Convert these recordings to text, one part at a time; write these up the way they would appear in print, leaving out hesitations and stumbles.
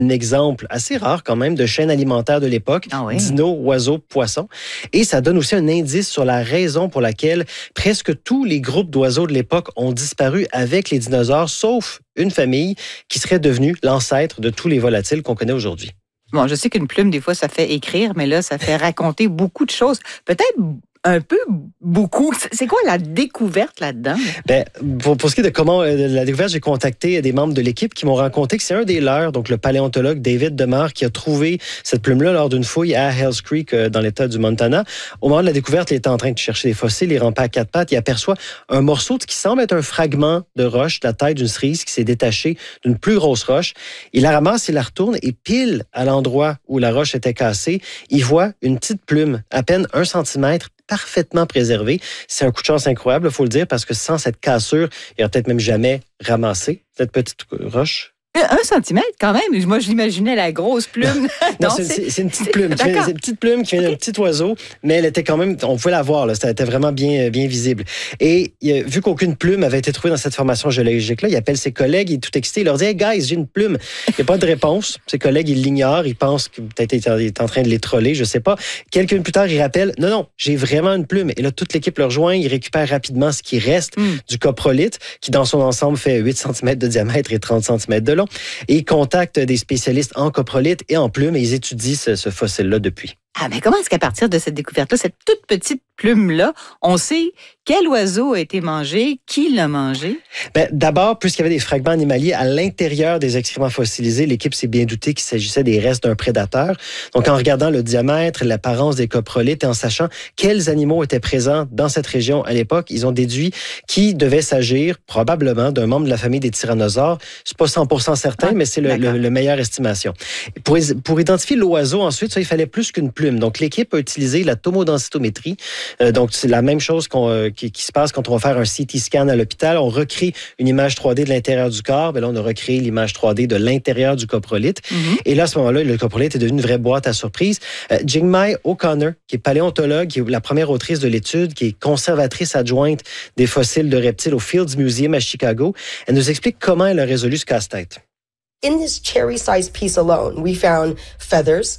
un exemple assez rare quand même de chaîne alimentaire de l'époque, dinos, oiseaux, poissons. Et ça donne aussi un indice sur la raison pour laquelle presque tous les groupes d'oiseaux de l'époque ont disparu avec les dinosaures, sauf une famille qui serait devenue l'ancêtre de tous les volatiles qu'on connaît aujourd'hui. Bon, je sais qu'une plume, des fois, ça fait écrire, mais là, ça fait raconter beaucoup de choses. Peut-être un peu beaucoup. C'est quoi la découverte là-dedans? Ben, pour ce qui est de comment la découverte, j'ai contacté des membres de l'équipe qui m'ont raconté que c'est un des leurs, donc le paléontologue David Demar, qui a trouvé cette plume-là lors d'une fouille à Hells Creek dans l'État du Montana. Au moment de la découverte, il était en train de chercher des fossiles, il rampait à quatre pattes, il aperçoit un morceau qui semble être un fragment de roche de la taille d'une cerise qui s'est détaché d'une plus grosse roche. Il la ramasse, il la retourne et pile à l'endroit où la roche était cassée, il voit une petite plume, à peine 1 centimètre, parfaitement préservé. C'est un coup de chance incroyable, il faut le dire, parce que sans cette cassure, il n'aurait peut-être même jamais ramassé cette petite roche. 1 centimètre quand même. Moi, j'imaginais la grosse plume. Non, c'est une petite plume. C'est une petite plume qui vient d'un petit oiseau, mais elle était quand même, on pouvait la voir, là, c'était vraiment bien visible. Et vu qu'aucune plume avait été trouvée dans cette formation géologique-là, il appelle ses collègues, il est tout excité, il leur dit « Hey guys, j'ai une plume ». Il n'y a pas de réponse. Ses collègues, ils l'ignorent, ils pensent que peut-être il est en train de les troller, je ne sais pas. Quelques minutes plus tard, il rappelle « Non, j'ai vraiment une plume ». Et là, toute l'équipe le rejoint, il récupère rapidement ce qui reste du coprolite, qui dans son ensemble fait 8 cm de diamètre et 30 cm de long. Et ils contactent des spécialistes en coprolite et en plumes et ils étudient ce fossile-là depuis. Ah, mais comment est-ce qu'à partir de cette découverte-là, cette toute petite plume-là, on sait quel oiseau a été mangé, qui l'a mangé? Ben, d'abord, puisqu'il y avait des fragments animaliers à l'intérieur des excréments fossilisés, l'équipe s'est bien doutée qu'il s'agissait des restes d'un prédateur. Donc, en regardant le diamètre, l'apparence des coprolites et en sachant quels animaux étaient présents dans cette région à l'époque, ils ont déduit qu'il devait s'agir probablement d'un membre de la famille des tyrannosaures. C'est pas 100% certain, mais c'est le meilleure estimation. Pour identifier l'oiseau, ensuite, ça, il fallait plus qu'une plume. Donc, l'équipe a utilisé la tomodensitométrie. Donc, c'est la même chose qui se passe quand on va faire un CT scan à l'hôpital. On recrée une image 3D de l'intérieur du corps. Bien là, on a recréé l'image 3D de l'intérieur du coprolite. Et là, à ce moment-là, le coprolite est devenu une vraie boîte à surprise. Jingmai O'Connor, qui est paléontologue, qui est la première autrice de l'étude, qui est conservatrice adjointe des fossiles de reptiles au Fields Museum à Chicago, elle nous explique comment elle a résolu ce casse-tête. In this cherry-sized piece alone, we found feathers.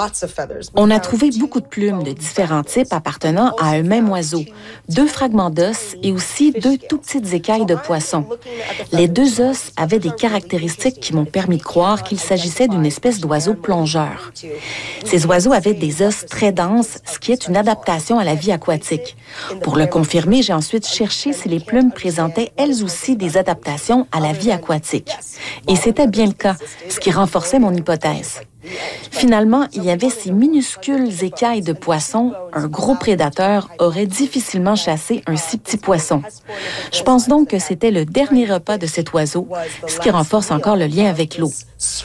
On a trouvé beaucoup de plumes de différents types appartenant à un même oiseau, 2 fragments d'os et aussi 2 tout petites écailles de poisson. Les 2 os avaient des caractéristiques qui m'ont permis de croire qu'il s'agissait d'une espèce d'oiseau plongeur. Ces oiseaux avaient des os très denses, ce qui est une adaptation à la vie aquatique. Pour le confirmer, j'ai ensuite cherché si les plumes présentaient elles aussi des adaptations à la vie aquatique. Et c'était bien le cas, ce qui renforçait mon hypothèse. Finalement, il y avait ces minuscules écailles de poisson. Un gros prédateur aurait difficilement chassé un si petit poisson. Je pense donc que c'était le dernier repas de cet oiseau, ce qui renforce encore le lien avec l'eau.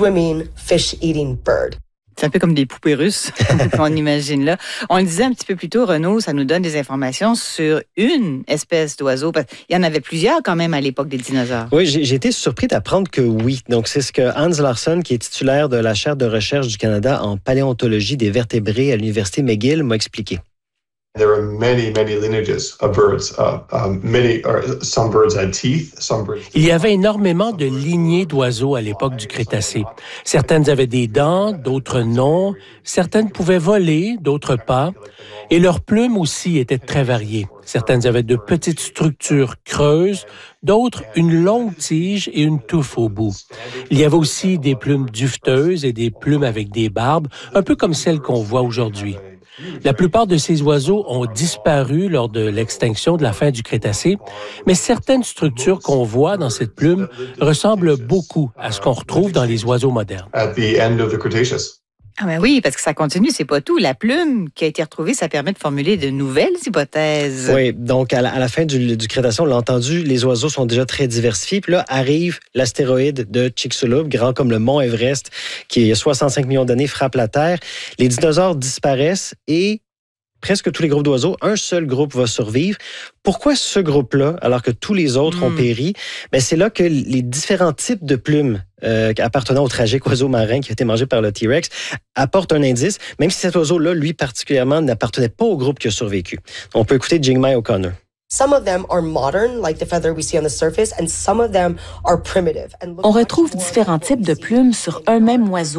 C'est un peu comme des poupées russes qu'on imagine là. On le disait un petit peu plus tôt, Renaud, ça nous donne des informations sur une espèce d'oiseau. Il y en avait plusieurs quand même à l'époque des dinosaures. Oui, j'ai été surpris d'apprendre que oui. Donc, c'est ce que Hans Larsson, qui est titulaire de la chaire de recherche du Canada en paléontologie des vertébrés à l'Université McGill, m'a expliqué. There are many lineages of birds. Some birds had teeth, some birds. Il y avait énormément de lignées d'oiseaux à l'époque du Crétacé. Certaines avaient des dents, d'autres non. Certaines pouvaient voler, d'autres pas. Et leurs plumes aussi étaient très variées. Certaines avaient de petites structures creuses, d'autres une longue tige et une touffe au bout. Il y avait aussi des plumes duveteuses et des plumes avec des barbes, un peu comme celles qu'on voit aujourd'hui. La plupart de ces oiseaux ont disparu lors de l'extinction de la fin du Crétacé, mais certaines structures qu'on voit dans cette plume ressemblent beaucoup à ce qu'on retrouve dans les oiseaux modernes. At the end of the Cretaceous. Ah ben oui, parce que ça continue, c'est pas tout. La plume qui a été retrouvée, ça permet de formuler de nouvelles hypothèses. Oui, donc à la fin du Crétacé, on l'a entendu, les oiseaux sont déjà très diversifiés. Puis là, arrive l'astéroïde de Chicxulub, grand comme le mont Everest, qui, il y a 65 millions d'années, frappe la Terre. Les dinosaures disparaissent et presque tous les groupes d'oiseaux, un seul groupe va survivre. Pourquoi ce groupe-là, alors que tous les autres ont péri? Ben, c'est là que les différents types de plumes appartenant au tragique oiseau marin qui a été mangé par le T-Rex apportent un indice, même si cet oiseau-là, lui particulièrement, n'appartenait pas au groupe qui a survécu. On peut écouter Jingmai O'Connor. Some of them are modern, like the feather we see on the surface, and some of them are primitive. On retrouve différents types de plumes sur un même oiseau.